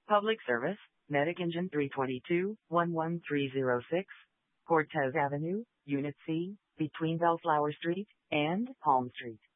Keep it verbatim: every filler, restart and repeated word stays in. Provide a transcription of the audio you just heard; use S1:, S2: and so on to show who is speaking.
S1: Public Service, Medic Engine three twenty-two, one one three zero six, Cortez Avenue, Unit C, between Bellflower Street and Palm Street.